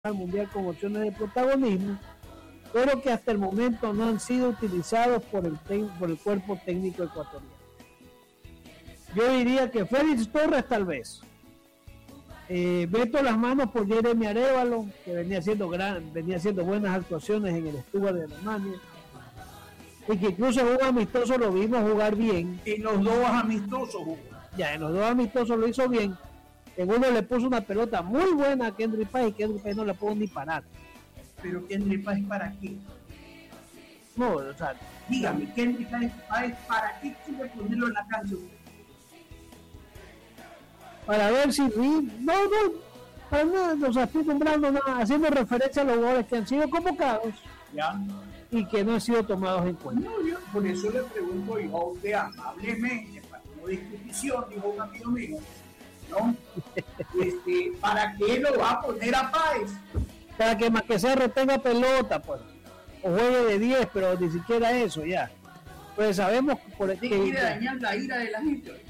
mundial con opciones de protagonismo, pero que hasta el momento no han sido utilizados por el cuerpo técnico ecuatoriano. Yo diría que Félix Torres tal vez. Meto las manos por Jeremy Arévalo, que venía haciendo buenas actuaciones en el Stuttgart de Alemania, y que incluso en un amistoso lo vimos jugar bien. En los dos amistosos jugó. Ya, en los dos amistosos lo hizo bien. En uno le puso una pelota muy buena a Kendry Páez y Kendry Páez no le pudo ni parar. Pero Kendry Páez ¿para qué? No, o sea, dígame, Kendry Páez ¿para qué quiere ponerlo en la cancha? Para ver si para nada, o sea, estoy nombrando nada, haciendo referencia a los jugadores que han sido convocados ya y que no han sido tomados en cuenta. No, yo por eso le pregunto yo a usted amablemente, para no discusión, dijo un amigo mío, ¿no? ¿Para qué lo va a poner a Páez? Para que más que sea retenga pelota, pues, o juegue de 10, pero ni siquiera eso, ya. Pues sabemos por que quiere dañar la ira de la gente.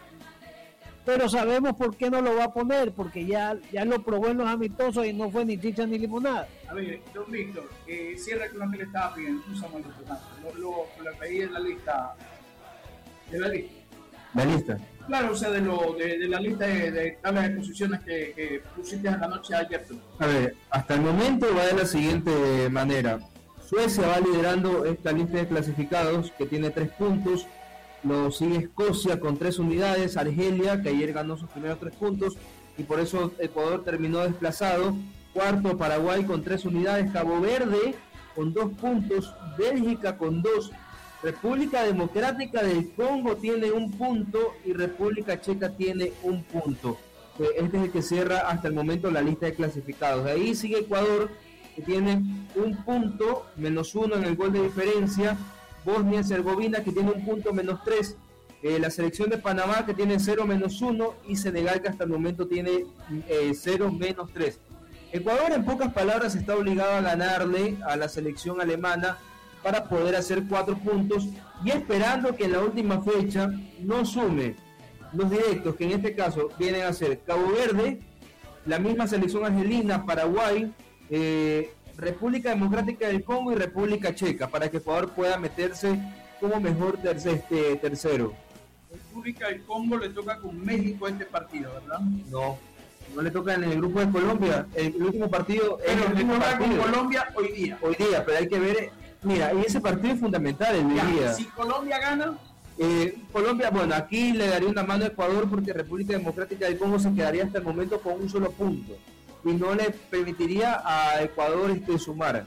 Pero sabemos por qué no lo va a poner, porque ya lo probó en los amistosos y no fue ni chicha ni limonada. A ver, don Víctor, cierra con lo que le estaba pidiendo, un Samuel lo pedí en la lista. ¿De la lista? La lista. Claro, o sea, de la lista de tablas de posiciones que pusiste en la noche de ayer. A ver, hasta el momento va de la siguiente manera. Suecia va liderando esta lista de clasificados que tiene 3 puntos. Lo sigue Escocia con 3 unidades, Argelia, que ayer ganó sus primeros 3 puntos, y por eso Ecuador terminó desplazado. Cuarto, Paraguay con 3 unidades, Cabo Verde con 2 puntos, Bélgica con 2, República Democrática del Congo tiene 1 punto y República Checa tiene 1 punto. Este es el que cierra hasta el momento la lista de clasificados. De ahí sigue Ecuador, que tiene 1 punto, -1 en el gol de diferencia. Bosnia y Herzegovina, que tiene 1 punto, -3. La selección de Panamá, que tiene 0, -1. Y Senegal, que hasta el momento tiene 0, -3. Ecuador, en pocas palabras, está obligado a ganarle a la selección alemana para poder hacer 4 puntos, y esperando que en la última fecha no sume los directos, que en este caso vienen a ser Cabo Verde, la misma selección argelina, Paraguay, República Democrática del Congo y República Checa, para que Ecuador pueda meterse como mejor tercero. República del Congo le toca con México este partido, ¿verdad? No le toca en el grupo de Colombia. El último partido es el último partido con Colombia hoy día. Hoy día, pero hay que ver, mira, y ese partido es fundamental el día. Si Colombia gana, Colombia, bueno, aquí le daría una mano a Ecuador, porque República Democrática del Congo se quedaría hasta el momento con 1 solo punto y no le permitiría a Ecuador sumar.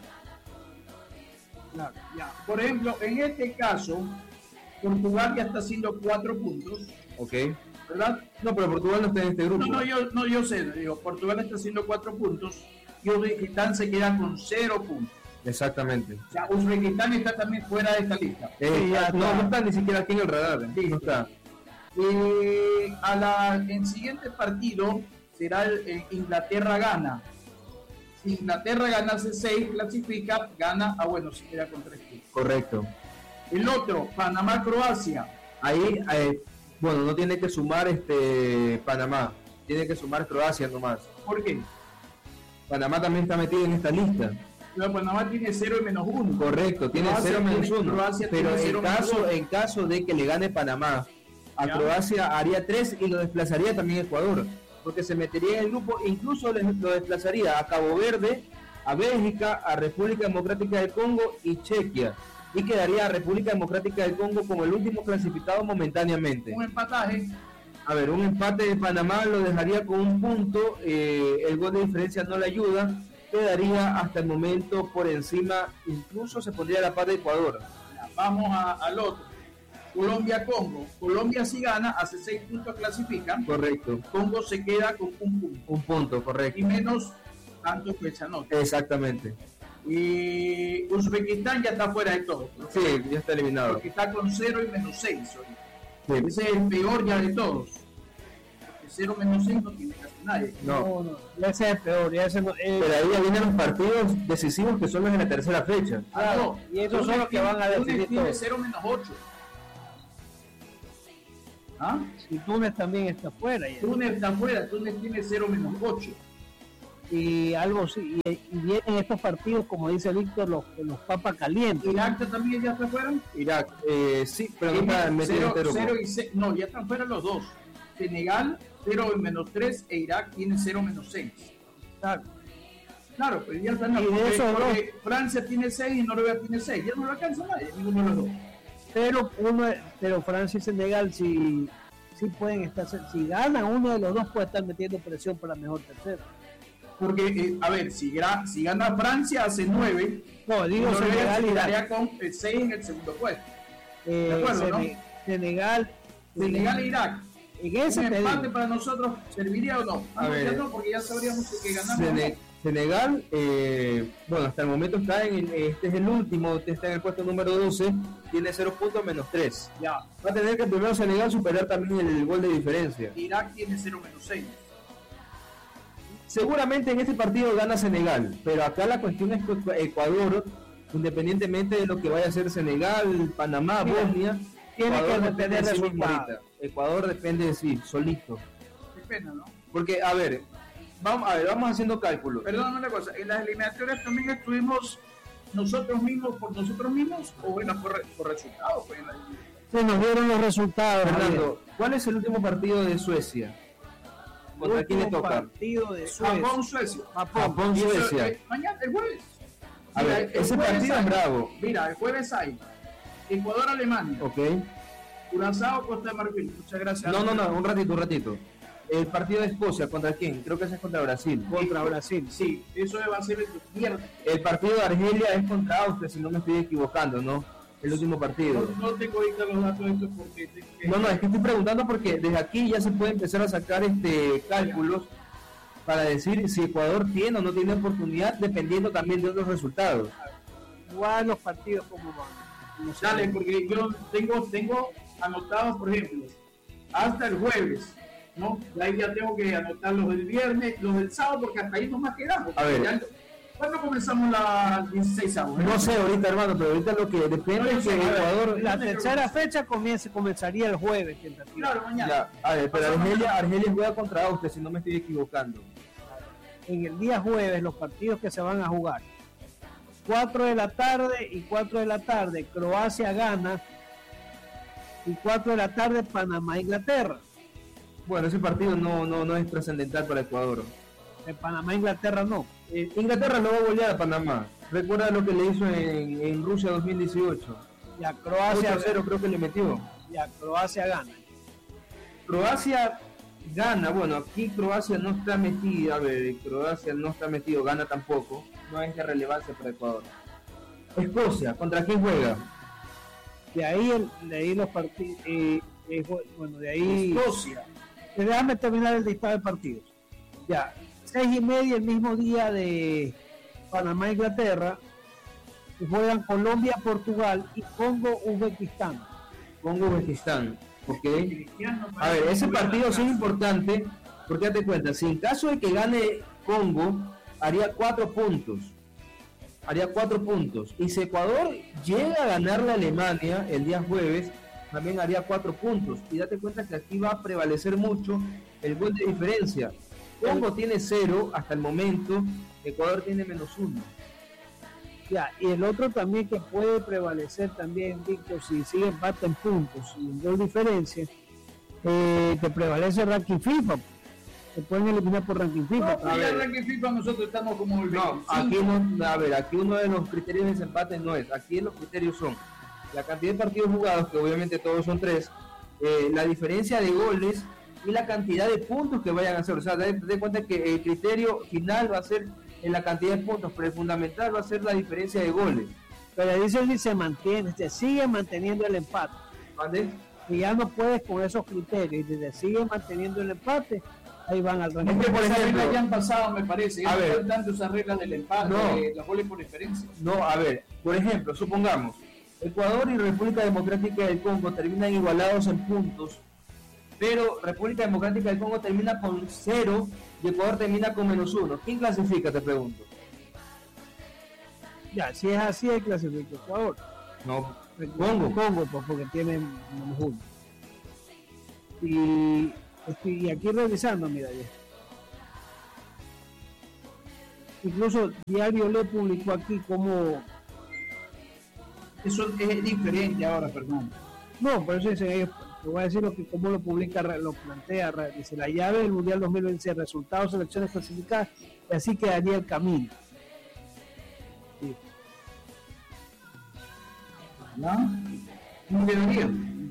Claro, ya. Por ejemplo, en este caso, Portugal ya está haciendo 4 puntos. Ok. ¿Verdad? No, pero Portugal no está en este grupo. Yo sé, digo, Portugal está haciendo 4 puntos y Uzbekistán se queda con 0 puntos. Exactamente. O sea, Uzbekistán está también fuera de esta lista. No está ni siquiera aquí en el radar. Sí, no está. El siguiente partido será el Inglaterra-Gana. Si Inglaterra ganase 6, clasifica, gana, se queda con 3 puntos. Correcto. El otro, Panamá-Croacia. Ahí, no tiene que sumar Panamá, tiene que sumar Croacia nomás. ¿Por qué? Panamá también está metido en esta lista. Pero Panamá tiene 0 y -1. Correcto, tiene 0 y -1. Pero en caso de que le gane Panamá a Croacia, haría 3 y lo desplazaría también a Ecuador, porque se metería en el grupo, incluso lo desplazaría a Cabo Verde, a Bélgica, a República Democrática del Congo y Chequia, y quedaría a República Democrática del Congo como el último clasificado momentáneamente. Un empataje. A ver, un empate de Panamá lo dejaría con 1 punto, el gol de diferencia no le ayuda, quedaría hasta el momento por encima, incluso se pondría a la par de Ecuador. Vamos al otro. Colombia-Congo. Colombia si gana, hace 6 puntos, clasifica. Correcto. Congo se queda con 1 punto. 1 punto, correcto. Y menos tanto que se anota. Exactamente. Y Uzbekistán ya está fuera de todo. Sí, ya está eliminado. Porque está con 0 y -6 hoy. Sí. Ese es el peor ya de todos. Porque 0 -6 no tiene casi nadie. No, ese es el peor. Pero ahí ya vienen los partidos decisivos, que son los de la tercera fecha. Claro, y esos son los que van a decidir todo. Tiene 0 -8. Y Túnez también está fuera. Túnez está fuera, Túnez tiene 0 -8. y algo sí, y vienen estos partidos, como dice Víctor, los papas calientes. ¿Irak también ya se fueron? Irak, sí, pero no está metido entero. 0 y 6, no, ya están fuera los dos. Senegal 0 y -3 e Irak tiene 0 -6. Claro, pues ya están. Porque Francia tiene 6 y Noruega tiene 6. Ya no lo alcanza nadie, ninguno de los dos. Pero Francia y Senegal si pueden estar, si ganan uno de los dos puede estar metiendo presión para mejor tercero. Porque, a ver, si gana Francia hace 9, no, digo Senegal estaría con el 6 en el segundo puesto. ¿De acuerdo, no? Senegal e Irak. En ese ¿Un empate para nosotros serviría o no? Ya no, porque ya sabríamos que ganamos. Senegal, bueno, hasta el momento está este es el último, está en el puesto número 12, tiene 0 puntos -3. Ya. Va a tener que primero Senegal superar también el gol de diferencia. Irak tiene 0 -6. Seguramente en este partido gana Senegal, pero acá la cuestión es que Ecuador, independientemente de lo que vaya a hacer Senegal, Panamá, Bosnia, tiene Ecuador que depender de sí su mismo ahorita. Ecuador depende de sí, solito. Qué pena, ¿no? Porque, vamos haciendo cálculos. Perdóname una cosa, en las eliminatorias también estuvimos nosotros mismos por nosotros mismos o bueno, por resultados. Pues, se nos dieron los resultados. Fernando, ¿cuál es el último partido de Suecia? ¿Contra quién le toca? Partido de Suecia. Japón-Suecia. Japón-Suecia. Mañana, el jueves. A ver, ese partido es bravo. Mira, el jueves hay Ecuador-Alemania. Ok. Curazao-Costa de Marfil. Muchas gracias. No, un ratito. El partido de Escocia, ¿contra quién? Creo que ese es contra Brasil. Contra Brasil. Sí, eso va a ser el viernes. El partido de Argelia es contra Austria, si no me estoy equivocando, ¿no? El último partido. No tengo ahorita los datos de esto porque... No, es que estoy preguntando porque desde aquí ya se puede empezar a sacar cálculos para decir si Ecuador tiene o no tiene oportunidad, dependiendo también de otros resultados. Igual los partidos como van. Dale, porque yo tengo anotados, por ejemplo, hasta el jueves, ¿no? De ahí ya tengo que anotar los del viernes, los del sábado, porque hasta ahí nomás quedamos. A ver. ¿Cuándo comenzamos la 16 sábado? No sé ahorita, hermano, pero ahorita lo que depende es que Ecuador... La tercera fecha comenzaría el jueves, tentativa. Claro, mañana. Ya, a ver, pero Argelia juega contra Austria, si no me estoy equivocando. En el día jueves, los partidos que se van a jugar. 4 de la tarde y 4 de la tarde, Croacia gana. Y 4 de la tarde, Panamá-Inglaterra. Bueno, ese partido no es trascendental para Ecuador. En Panamá-Inglaterra no. Inglaterra no va a golear a Panamá. Recuerda lo que le hizo en Rusia 2018. Y a Croacia 8-0 creo que le metió. Y a Croacia gana. Croacia gana, bueno, aquí Croacia no está metida, a ver, Croacia no está metido, gana tampoco. No es de relevancia para Ecuador. Escocia, ¿contra quién juega? De ahí los partidos, bueno, de ahí... Escocia. Déjame terminar el listado de partidos. Ya, 6:30 el mismo día de Panamá-Inglaterra, juegan Colombia-Portugal y Congo-Uzbekistán. Congo-Uzbekistán, ok. A ver, ese partido sí es importante, porque date cuenta, si en caso de que gane Congo, haría 4 puntos. Y si Ecuador llega a ganarle a Alemania el día jueves, también haría 4 puntos. Y date cuenta que aquí va a prevalecer mucho el gol de diferencia. Congo tiene 0 hasta el momento, Ecuador tiene -1. Ya, y el otro también que puede prevalecer también, Víctor, si sigue empate en puntos y en gol diferencia, que prevalece el ranking FIFA. Se pueden eliminar por ranking FIFA. No, el ranking FIFA nosotros estamos como el 25. No, aquí no, a ver, aquí uno de los criterios de desempate no es. Aquí los criterios son la cantidad de partidos jugados, que obviamente todos son 3, la diferencia de goles y la cantidad de puntos que vayan a hacer. O sea, ten cuenta que el criterio final va a ser en la cantidad de puntos, pero el fundamental va a ser la diferencia de goles. Pero dice que se mantiene, se sigue manteniendo el empate. ¿Vale? Y ya no puedes con esos criterios, y se sigue manteniendo el empate, ahí van al ranking. Es que por ejemplo, ya han pasado, me parece. A ver, tanto esas reglas del empate, los goles por diferencia. No, a ver, por ejemplo, supongamos, Ecuador y República Democrática del Congo terminan igualados en puntos, pero República Democrática del Congo termina con 0 y Ecuador termina con -1. ¿Quién clasifica, te pregunto? Ya, si es así, hay clasifica Ecuador. No, Congo, pues, porque tiene -1. Y aquí revisando, mira ya. Incluso Diario Le publicó aquí como... Eso es diferente ahora, Fernando. No, por eso dice ellos, te voy a decir cómo lo publica, lo plantea, dice la llave del Mundial 2026, resultados, selecciones clasificadas, y así quedaría el camino. Sí. ¿Cómo quedaría?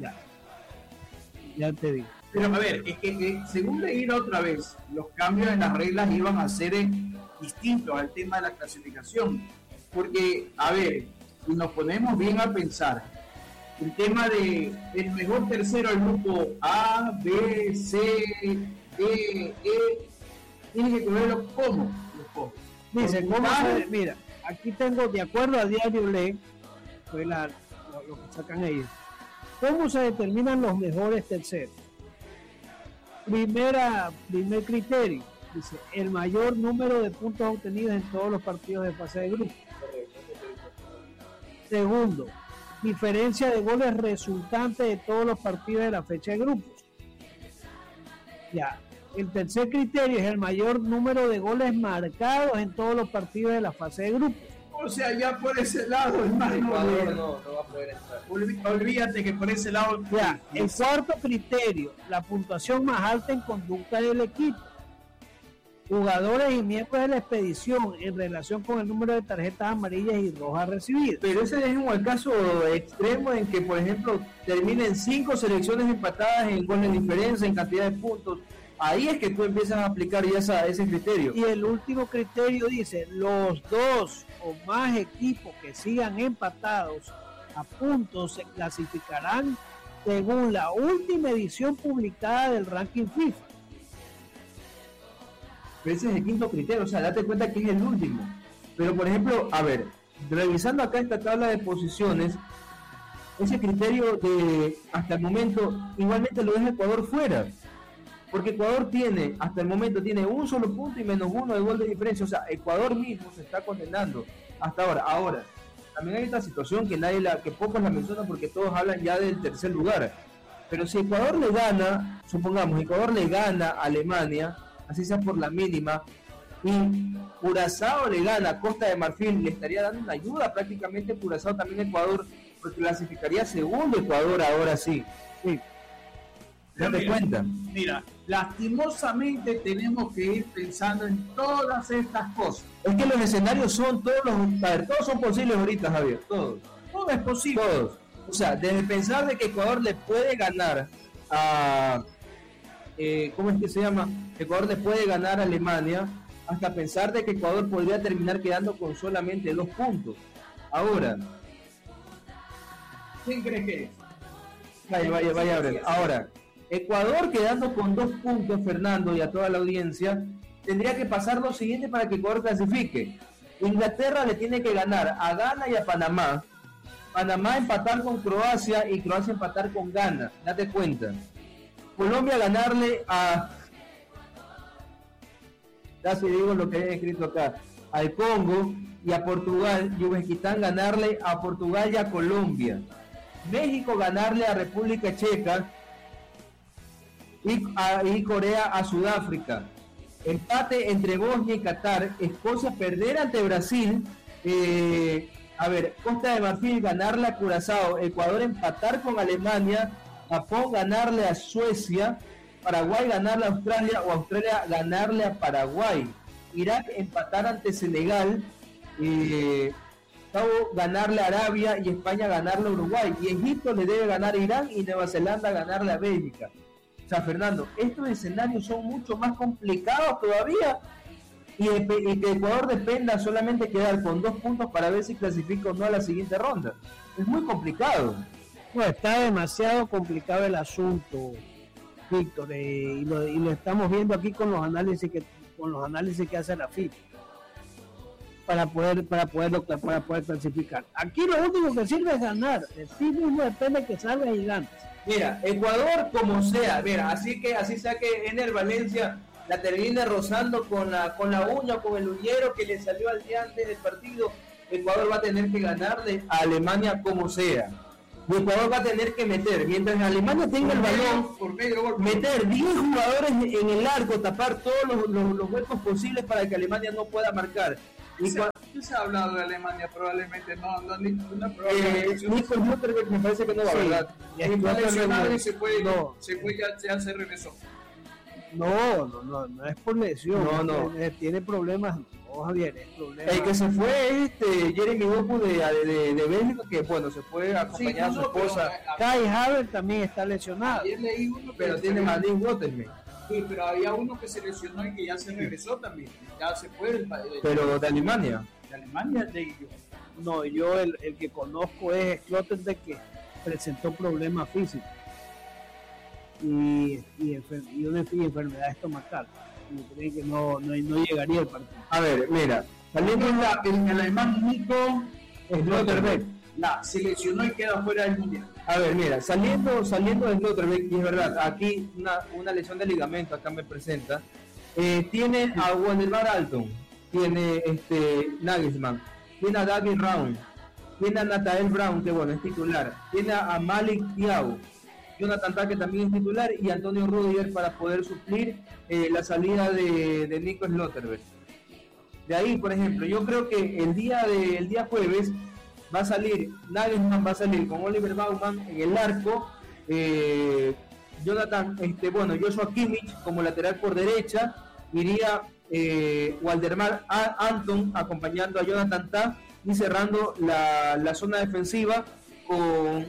Ya te digo. Pero a ver, es que según leí la otra vez, los cambios en las reglas iban a ser distintos al tema de la clasificación. Porque, a ver, si nos ponemos bien a pensar, el tema de el mejor tercero del grupo A, B, C, D, E, tiene que cogerlo como los coge. Dice, mira, aquí tengo, de acuerdo a Diario Le, fue lo que sacan ellos, ¿cómo se determinan los mejores terceros? Primer criterio, dice, el mayor número de puntos obtenidos en todos los partidos de fase de grupo. Segundo, diferencia de goles resultante de todos los partidos de la fecha de grupos. Ya, el tercer criterio es el mayor número de goles marcados en todos los partidos de la fase de grupos. O sea, ya por ese lado, hermano. No va a poder entrar. Olvídate que por ese lado. Ya, el cuarto criterio, la puntuación más alta en conducta del equipo. Jugadores y miembros de la expedición en relación con el número de tarjetas amarillas y rojas recibidas. Pero ese es el caso extremo en que, por ejemplo, terminen 5 selecciones empatadas en goles de diferencia, en cantidad de puntos. Ahí es que tú empiezas a aplicar ya ese criterio. Y el último criterio dice, los 2 o más equipos que sigan empatados a puntos se clasificarán según la última edición publicada del ranking FIFA. Ese es el quinto criterio, o sea, date cuenta que es el último. Pero, por ejemplo, a ver, revisando acá esta tabla de posiciones, ese criterio de hasta el momento igualmente lo deja Ecuador fuera. Porque Ecuador hasta el momento tiene un solo punto y -1 de gol de diferencia. O sea, Ecuador mismo se está condenando hasta ahora. Ahora, también hay esta situación que pocos la mencionan porque todos hablan ya del tercer lugar. Pero si Ecuador le gana, supongamos, Ecuador le gana a Alemania, así sea por la mínima, y Curazao le gana a Costa de Marfil, le estaría dando una ayuda prácticamente Curazao también a Ecuador, porque clasificaría segundo Ecuador ahora sí. Sí. Date cuenta. Mira, lastimosamente tenemos que ir pensando en todas estas cosas. Es que los escenarios son todos son posibles ahorita, Javier, todos. Todo es posible. Todos. O sea, desde pensar de que Ecuador le puede ganar a ¿cómo es que se llama? Ecuador le puede ganar a Alemania, hasta pensar de que Ecuador podría terminar quedando con solamente 2 puntos. Ahora, ¿quién crees que es? Vaya a ver. Ahora, Ecuador quedando con 2 puntos, Fernando, y a toda la audiencia, tendría que pasar lo siguiente para que Ecuador clasifique. Inglaterra le tiene que ganar a Ghana y a Panamá. Panamá empatar con Croacia y Croacia empatar con Ghana. Date cuenta. Colombia ganarle ya se digo lo que he escrito acá, al Congo y a Portugal, y Uzbekistán ganarle a Portugal y a Colombia. México ganarle a República Checa y Corea a Sudáfrica. Empate entre Bosnia y Qatar. Escocia perder ante Brasil. Costa de Marfil ganarle a Curazao. Ecuador empatar con Alemania. Japón ganarle a Suecia. Paraguay ganarle a Australia o Australia ganarle a Paraguay. Irak empatar ante Senegal. Ganarle a Arabia y España ganarle a Uruguay. Y Egipto le debe ganar a Irán y Nueva Zelanda ganarle a Bélgica. O sea, Fernando, estos escenarios son mucho más complicados todavía y que Ecuador dependa solamente quedar con 2 puntos para ver si clasifica o no a la siguiente ronda. Es muy complicado. No, está demasiado complicado el asunto, Víctor, y lo estamos viendo aquí con los análisis que hace la FIFA para poder clasificar. Aquí lo único que sirve es ganar. De ti mismo depende que salga Gigantes. Mira, Ecuador como sea, mira, así sea que Ener Valencia la termine rozando con la uña o con el uñero que le salió al día antes del partido, Ecuador va a tener que ganarle a Alemania como sea. y Ecuador va a tener que meter, mientras Alemania tenga el balón, por medio gol, meter 10 jugadores en el arco, tapar todos los huecos posibles para que Alemania no pueda marcar. Y se ha hablado de Alemania, probablemente no ninguna Nico Schlotterbeck me parece que no va, ¿verdad? Y está lesionado y se fue ya se regresó. No es por lesión. No. Tiene problemas. No, Javier, es problema. El que se fue es Jeremy Doku de Bélgica, que bueno, se fue a acompañar a su esposa. Kai Havertz también está lesionado. Ayer leí uno, pero tiene Madrid Waterman. Sí, pero había uno que se lesionó y que ya se regresó también. Ya se fue del país. Pero de Alemania. De Alemania, No, yo el que conozco es Schlotterbeck, que presentó problemas físicos y una enfermedad estomacal. Me creen que no llegaría al partido. A ver, mira, saliendo el alemán Nico Schlotterbeck se lesionó y queda fuera del mundial. A ver, mira, saliendo de Schlotterbeck, y es verdad, aquí una lesión de ligamento acá me presenta. Tiene a Waldemar Alton, tiene Nagelsmann, tiene a David Raum, tiene a Nathaniel Brown, que bueno, es titular, tiene a Malik Thiaw, Jonathan Tah, que también es titular, y Antonio Rudiger para poder suplir la salida de Nico Schlotterbeck. De ahí, por ejemplo, yo creo que el día jueves va a salir, Nagelsmann va a salir con Oliver Baumann en el arco, Joshua Kimmich como lateral por derecha, iría Waldemar Anton acompañando a Jonathan Tah y cerrando la zona defensiva con,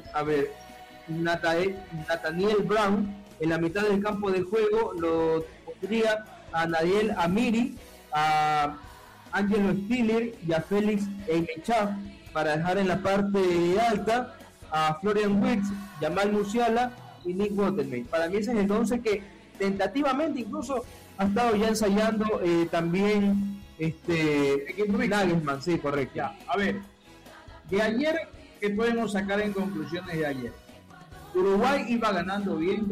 Nathaniel Brown en la mitad del campo de juego, lo pondría a Nadiel Amiri, a Angelo Stiller y a Félix Eichach para dejar en la parte alta a Florian Wirtz, Jamal Musiala y Nick Waterman. Para mí ese es el 11 que tentativamente incluso ha estado ya ensayando también Nagelsmann, sí, correcto. Ya, a ver, de ayer, ¿qué podemos sacar en conclusiones de ayer? Uruguay iba ganando bien,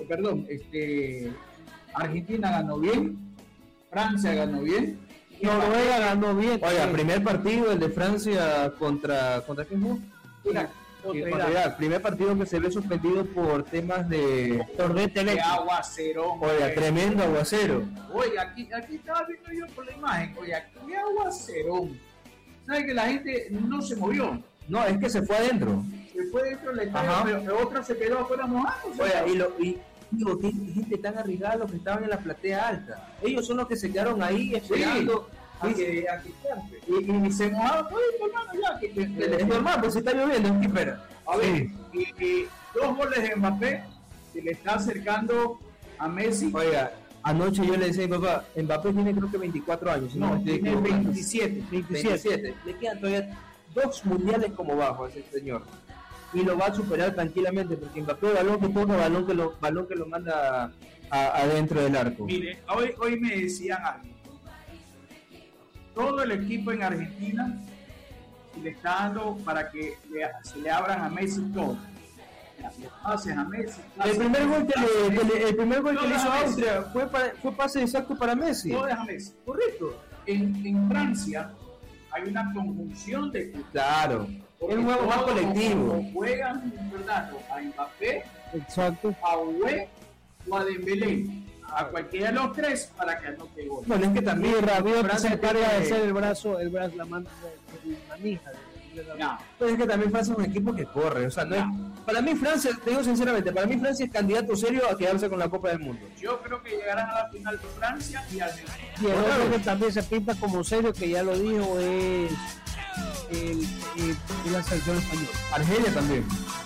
Argentina ganó bien, Francia ganó bien, Noruega ganó bien. Oiga, primer partido, el de Francia contra quién jugó? Irak. Primer partido que se ve suspendido por temas de tormenta eléctrica. De aguacero. Oiga, tremendo aguacero. Oiga, aquí estaba viendo yo por la imagen. Oiga, qué aguacero. ¿Sabe que la gente no se movió? No, es que se fue adentro. Se fue dentro del estadio, pero otra se quedó afuera mojándose. Oiga, digo, qué gente tan arriesgada los que estaban en la platea alta. Ellos son los que se quedaron ahí esperando a quitarse. Y se mojaron, hermano, ya. Es normal, pues se está lloviendo, ¿qué espera? A ver, y 2 goles de Mbappé, se le está acercando a Messi. Oiga, anoche yo le decía a mi papá, Mbappé tiene creo que 24 años. No, tiene 27. Le quedan todavía 2 mundiales como bajo a ese señor. Y lo va a superar tranquilamente, porque Mbappé balón que toca, balón que lo manda adentro del arco. Mire, hoy me decían algo. Todo el equipo en Argentina le está dando para que se le abran a Messi todo. Le pases a Messi. El primer gol que le hizo a Austria fue pase exacto para Messi. Todo es a Messi. Correcto. En Francia hay una conjunción de equipos. Claro. Es un juego más colectivo. Juegan, ¿verdad? A Mbappé, exacto, a Uwe o a Dembélé. A cualquiera de los 3 para que anote gol. Bueno, es que también Rabiot se encarga de ser la manija. No. Pues es que también Francia es un equipo que corre, o sea, no es, para mí Francia, te digo sinceramente, para mí Francia es candidato serio a quedarse con la Copa del Mundo. Yo creo que llegarán a la final de Francia y Argentina. Y el otro que también se pinta como serio, que ya lo dijo, es la selección española. Argelia también.